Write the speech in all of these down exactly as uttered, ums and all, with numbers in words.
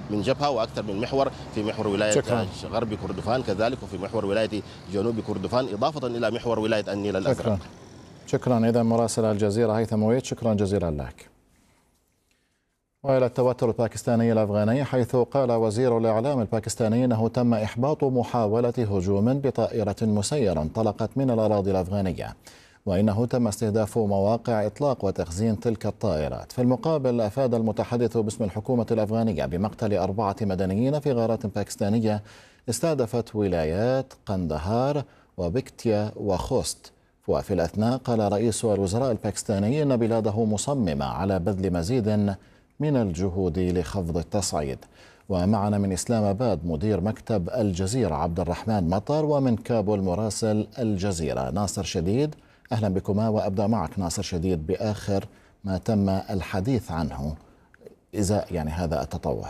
من جبهة وأكثر من محور، في محور ولاية شكرا. غرب كردفان كذلك، وفي محور ولاية جنوب كردفان، إضافة إلى محور ولاية النيل الأزرق. شكرا. شكرا. إذا مراسل الجزيرة هيثم ويت، شكرا جزيلا لك. وإلى التوتر الباكستاني الأفغاني، حيث قال وزير الإعلام الباكستاني أنه تم إحباط محاولة هجوم بطائرة مسيرة انطلقت من الأراضي الأفغانية، وإنه تم استهداف مواقع إطلاق وتخزين تلك الطائرات. في المقابل، أفاد المتحدث باسم الحكومة الأفغانية بمقتل أربعة مدنيين في غارات باكستانية استهدفت ولايات قندهار وبكتيا وخوست. وفي الأثناء قال رئيس الوزراء الباكستاني أن بلاده مصممة على بذل مزيد من الجهود لخفض التصعيد. ومعنا من إسلام آباد مدير مكتب الجزيرة عبد الرحمن مطر، ومن كابول مراسل الجزيرة ناصر شديد. أهلا بكما، وأبدأ معك ناصر شديد بآخر ما تم الحديث عنه إزاء يعني هذا التطور.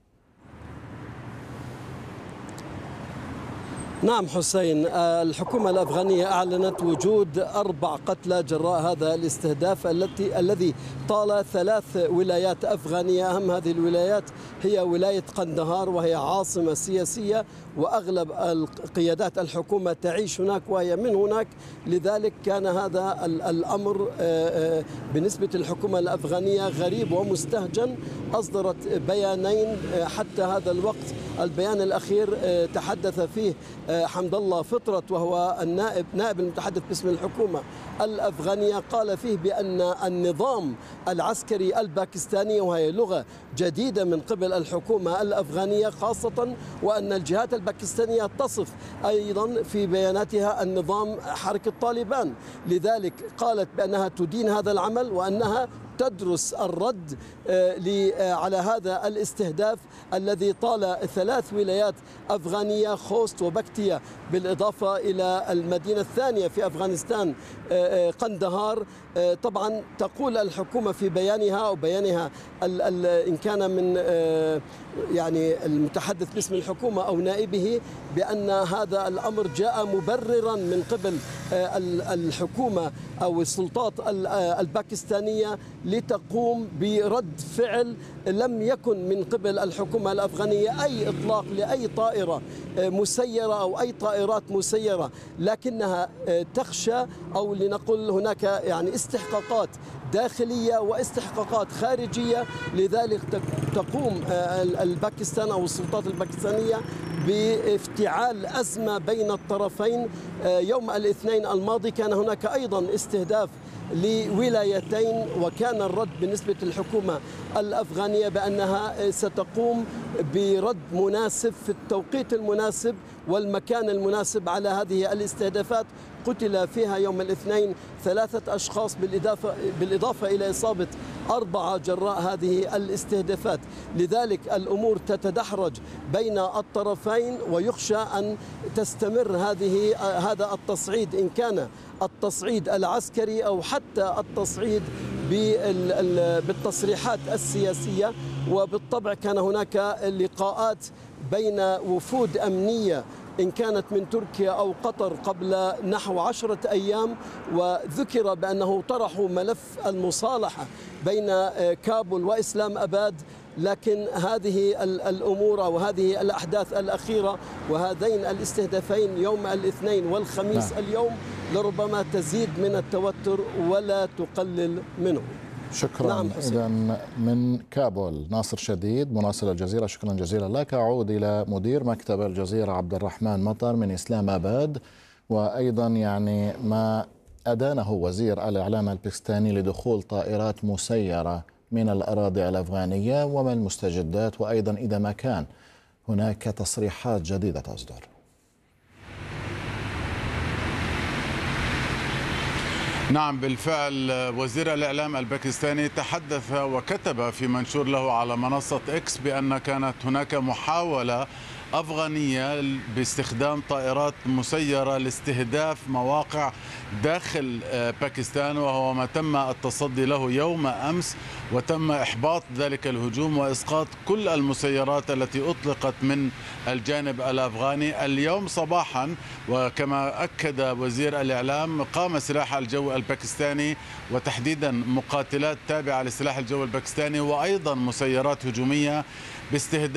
نعم حسين، الحكومة الأفغانية أعلنت وجود أربع قتلى جراء هذا الاستهداف التي الذي طال ثلاث ولايات أفغانية. أهم هذه الولايات هي ولاية قندهار، وهي عاصمة سياسية وأغلب قيادات الحكومة تعيش هناك وهي من هناك. لذلك كان هذا الأمر بالنسبة للحكومة الأفغانية غريب ومستهجن. أصدرت بيانين حتى هذا الوقت. البيان الأخير تحدث فيه حمد الله فطرت، وهو النائب نائب المتحدث باسم الحكومة الأفغانية، قال فيه بأن النظام العسكري الباكستاني، وهي لغة جديدة من قبل الحكومة الأفغانية خاصة، وأن الجهات الباكستانية تصف أيضا في بياناتها النظام حركة طالبان. لذلك قالت بأنها تدين هذا العمل، وأنها تدرس الرد على هذا الاستهداف الذي طال ثلاث ولايات أفغانية، خوست وبكتيا، بالإضافة إلى المدينة الثانية في أفغانستان قندهار. طبعا تقول الحكومة في بيانها أو بيانها إن كان من يعني المتحدث باسم الحكومة أو نائبه بأن هذا الأمر جاء مبررا من قبل الحكومة أو السلطات الباكستانية لتقوم برد فعل. لم يكن من قبل الحكومة الأفغانية أي إطلاق لأي طائرة مسيرة أو أي طائرات مسيرة، لكنها تخشى أو لنقل هناك يعني استحقاقات داخلية واستحقاقات خارجية. لذلك تقوم الباكستان أو السلطات الباكستانية بافتعال أزمة بين الطرفين. يوم الاثنين الماضي كان هناك أيضا استهداف لولايتين، وكان الرد بالنسبة للحكومة الأفغانية بأنها ستقوم برد مناسب في التوقيت المناسب والمكان المناسب على هذه الاستهدافات. قتل فيها يوم الاثنين ثلاثة أشخاص بالإضافة, بالإضافة إلى إصابة أربعة جراء هذه الاستهدافات. لذلك الأمور تتدحرج بين الطرفين، ويخشى أن تستمر هذه هذا التصعيد، إن كان التصعيد العسكري أو حتى التصعيد بالتصريحات السياسية. وبالطبع كان هناك لقاءات بين وفود أمنية إن كانت من تركيا أو قطر قبل نحو عشرة أيام، وذكر بأنه طرحوا ملف المصالحة بين كابول وإسلام آباد. لكن هذه الأمور أو هذه الأحداث الأخيرة وهذين الاستهدافين يوم الاثنين والخميس نعم. اليوم لربما تزيد من التوتر ولا تقلل منه. شكرا. نعم إذا من كابول ناصر شديد مراسل الجزيرة، شكرا جزيلا لك. أعود إلى مدير مكتب الجزيرة عبد الرحمن مطر من إسلام آباد، وأيضا يعني ما أدانه وزير الإعلام الباكستاني لدخول طائرات مسيرة من الأراضي الأفغانية، وما المستجدات، وأيضا إذا ما كان هناك تصريحات جديدة تصدر. نعم بالفعل، وزير الإعلام الباكستاني تحدث وكتب في منشور له على منصة إكس بأن كانت هناك محاولة أفغانية باستخدام طائرات مسيرة لاستهداف مواقع داخل باكستان، وهو ما تم التصدي له يوم أمس، وتم إحباط ذلك الهجوم وإسقاط كل المسيرات التي أطلقت من الجانب الأفغاني. اليوم صباحا، وكما أكد وزير الإعلام، قام سلاح الجو الباكستاني وتحديدا مقاتلات تابعة لسلاح الجو الباكستاني وأيضا مسيرات هجومية باستهداف